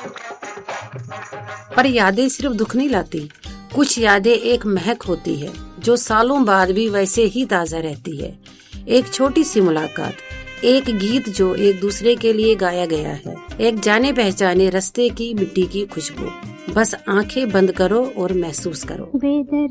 पर यादें सिर्फ दुख नहीं लाती, कुछ यादें एक महक होती है जो सालों बाद भी वैसे ही ताजा रहती है। एक छोटी सी मुलाकात, एक गीत जो एक दूसरे के लिए गाया गया है, एक जाने पहचाने रास्ते की मिट्टी की खुशबू। बस आंखें बंद करो और महसूस करो।